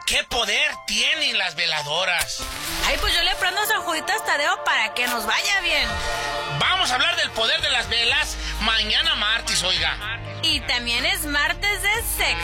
¿Qué poder tienen las veladoras? Ay, pues yo le prendo a San Juditas Tadeo para que nos vaya bien. Vamos a hablar del poder de las velas mañana martes, oiga. Y también es martes de sexo.